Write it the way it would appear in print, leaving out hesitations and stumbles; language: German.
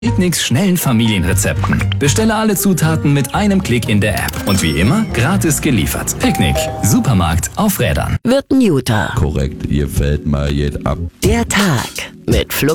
Picknicks schnellen Familienrezepten. Bestelle alle Zutaten mit einem Klick in der App. Und wie immer, gratis geliefert. Picknick. Supermarkt auf Rädern. Wird Newter. Korrekt, ihr fällt mal jetzt ab. Der Tag mit Flo